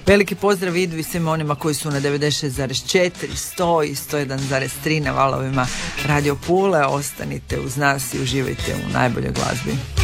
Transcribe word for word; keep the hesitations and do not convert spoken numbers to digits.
Veliki pozdrav idu i svima onima koji su na devedeset šest zarez četiri, sto i sto jedan zarez tri na valovima Radio Pule. Ostanite uz nas i uživajte u najboljoj glazbi.